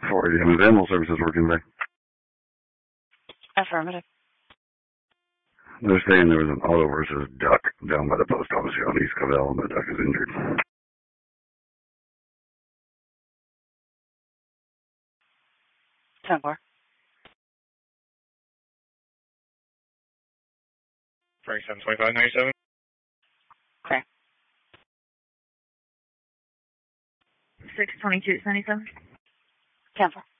480 Animal Services working today. Affirmative. They're saying there was an auto versus duck down by the post office here on East Cavell, and the duck is injured. 10-4. Frank 72597. Okay. 62277. 10-4.